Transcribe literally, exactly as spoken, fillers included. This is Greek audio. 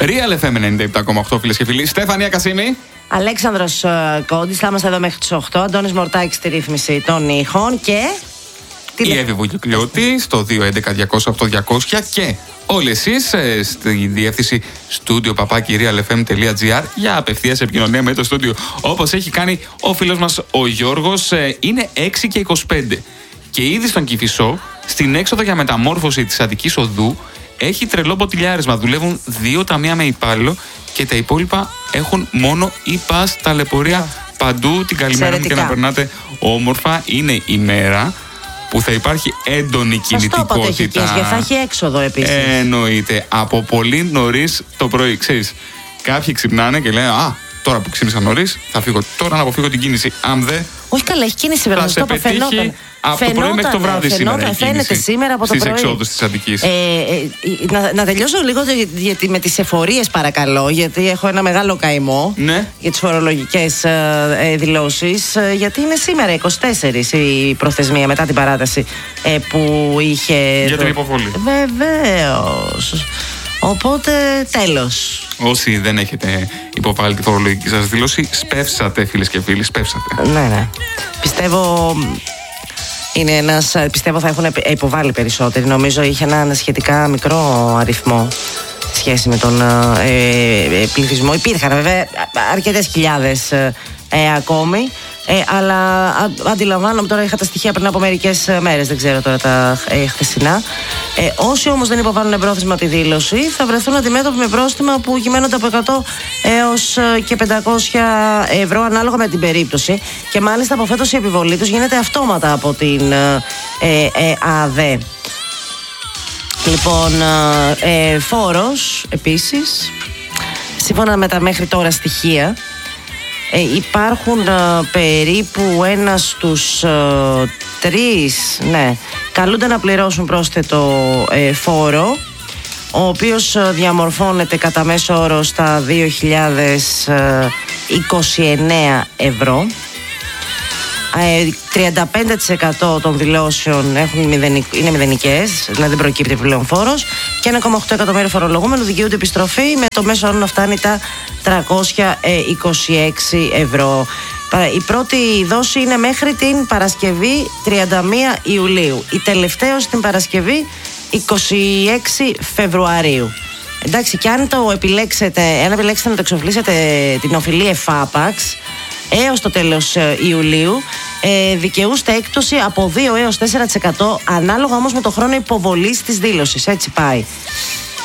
Real εφ εμ ενενήντα επτά κόμμα οκτώ, φίλες και φίλοι. Στέφανια Κασίμη. Αλέξανδρος uh, Κόντης, θα είμαστε εδώ μέχρι τις οκτώ. Αντώνης Μορτάκης στη ρύθμιση των ήχων και. Η Εύη Βουγιουκλιώτη στο δύο έντεκα διακόσια οκτώ διακόσια και όλοι εσείς ε, στη διεύθυνση studio παπάκι real f m τελεία g r για απευθείας επικοινωνία με το στούντιο. Όπως έχει κάνει ο φίλος μας ο Γιώργος, ε, είναι έξι και είκοσι πέντε και ήδη στον Κηφισό, στην έξοδο για μεταμόρφωση της Αττικής Οδού, έχει τρελό μποτιλιάρισμα. Δουλεύουν δύο ταμεία με υπάλληλο και τα υπόλοιπα έχουν μόνο e-pass, ταλαιπωρία παντού. Την καλημέρα μου και να περνάτε όμορφα. Είναι η μέρα που θα υπάρχει έντονη κινητικότητα. Έχει και θα έχει έξοδο επίσης. Εννοείται. Από πολύ νωρίς το πρωί. Ξέρεις, κάποιοι ξυπνάνε και λένε «Α, τώρα που ξύπνησα νωρίς, θα φύγω τώρα να αποφύγω την κίνηση». Αν δεν. Όχι καλά, έχει κίνηση βέβαια. Θα σε πετύχει από το πρωί μέχρι το βράδυ σήμερα. Φαίνεται σήμερα από το πρωί. Στις εξόδους της Αττικής. Ε, ε, να, να τελειώσω λίγο γιατί, με τις εφορίες παρακαλώ, γιατί έχω ένα μεγάλο καημό ναι. για τις φορολογικές ε, δηλώσεις. Ε, γιατί είναι σήμερα είκοσι τέσσερις η προθεσμία μετά την παράταση ε, που είχε. Για την υποβολή. Βεβαίως. Οπότε τέλος. Όσοι δεν έχετε υποβάλει τη φορολογική σας δήλωση, σπεύσατε, φίλες και φίλοι, σπεύσατε. Ναι, ναι. Πιστεύω. Είναι ένας, πιστεύω θα έχουν υποβάλει περισσότεροι. Νομίζω είχε ένα σχετικά μικρό αριθμό σχέση με τον ε, ε, πληθυσμό. Υπήρχαν βέβαια αρκετές χιλιάδες ε, ε, ακόμη. Ε, αλλά α, αντιλαμβάνομαι, τώρα είχα τα στοιχεία πριν από μερικές μέρες, δεν ξέρω τώρα τα ε, χθεσινά. Ε, όσοι όμως δεν υποβάλλουν εμπρόθεσμα τη δήλωση θα βρεθούν αντιμέτωποι με πρόστιμα που κυμαίνονται από εκατό έως και πεντακόσια ευρώ ανάλογα με την περίπτωση. Και μάλιστα από φέτος η επιβολή τους γίνεται αυτόματα από την ε, ε, ΑΔΕ. Λοιπόν, ε, φόρος επίσης, σύμφωνα με τα μέχρι τώρα στοιχεία, Ε, υπάρχουν ε, περίπου ένα στους ε, τρεις ναι, καλούνται να πληρώσουν πρόσθετο ε, φόρο, ο οποίος ε, διαμορφώνεται κατά μέσο όρο στα δύο χιλιάδες είκοσι εννέα ευρώ. Ε, τριάντα πέντε τοις εκατό των δηλώσεων έχουν μηδενικ, είναι μηδενικές, δηλαδή δεν προκύπτει πλέον φόρος, και ένα κόμμα οκτώ εκατομμύρια φορολογούμενου δικαιούνται επιστροφή με το μέσο όρο να φτάνει τα τριακόσια είκοσι έξι ευρώ. Η πρώτη δόση είναι μέχρι την Παρασκευή τριάντα μία Ιουλίου, η τελευταία την Παρασκευή είκοσι έξι Φεβρουαρίου. Εντάξει, και αν το επιλέξετε, αν επιλέξετε να το εξοφλήσετε την οφειλή εφάπαξ έως το τέλος Ιουλίου, ε, δικαιούστε έκπτωση από δύο έως τέσσερα τοις εκατό ανάλογα όμως με το χρόνο υποβολής της δήλωσης. Έτσι πάει.